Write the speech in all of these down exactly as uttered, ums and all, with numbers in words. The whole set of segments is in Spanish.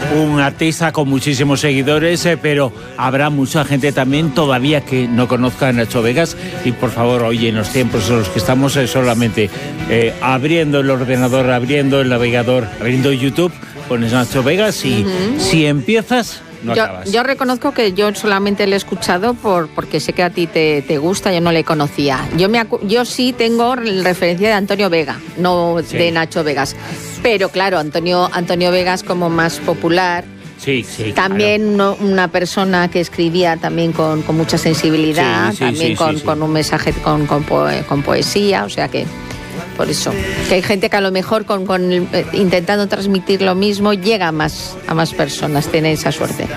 un artista con muchísimos seguidores, eh, pero habrá mucha gente también todavía que no conozca a Nacho Vegas. Y por favor, oye, en los tiempos en los que estamos, eh, solamente eh, abriendo el ordenador, abriendo el navegador, abriendo YouTube, pones Nacho Vegas y uh-huh. si empiezas... No yo, acabas. yo reconozco que yo solamente le he escuchado por porque sé que a ti te, te gusta, yo no le conocía. Yo me acu- yo sí tengo referencia de Antonio Vega, no sí. de Nacho Vegas. Pero claro, Antonio, Antonio Vegas como más popular. Sí, sí, también claro. no, una persona que escribía también con, con mucha sensibilidad, sí, sí, también sí, con, sí, sí. con un mensaje, con, con, poe, con poesía, o sea que... Por eso, que hay gente que a lo mejor con, con eh, intentando transmitir lo mismo llega a más, a más personas, tiene esa suerte.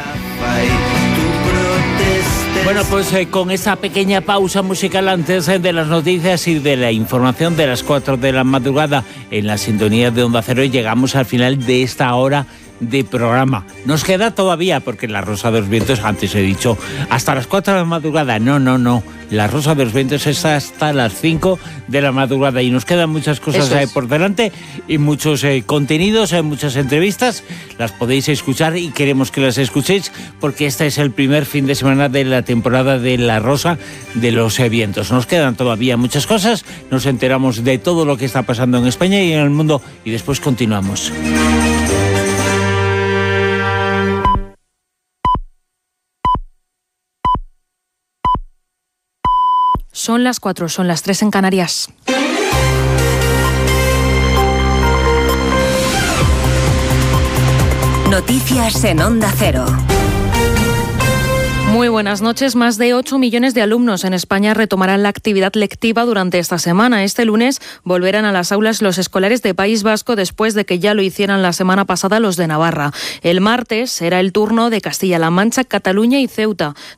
Bueno, pues eh, con esa pequeña pausa musical antes eh, de las noticias y de la información de las cuatro de la madrugada en la sintonía de Onda Cero, llegamos al final de esta hora de programa. Nos queda todavía, porque La Rosa de los Vientos, antes he dicho, hasta las cuatro de la madrugada. No, no, no. La Rosa de los Vientos es hasta las cinco de la madrugada y nos quedan muchas cosas eh, por delante y muchos eh, contenidos, eh, muchas entrevistas. Las podéis escuchar y queremos que las escuchéis porque este es el primer fin de semana de la temporada de La Rosa de los eh, Vientos. Nos quedan todavía muchas cosas, nos enteramos de todo lo que está pasando en España y en el mundo y después continuamos. Son las cuatro, son las tres en Canarias. Noticias en Onda Cero. Muy buenas noches. Más de ocho millones de alumnos en España retomarán la actividad lectiva durante esta semana. Este lunes volverán a las aulas los escolares de País Vasco después de que ya lo hicieran la semana pasada los de Navarra. El martes será el turno de Castilla-La Mancha, Cataluña y Ceuta.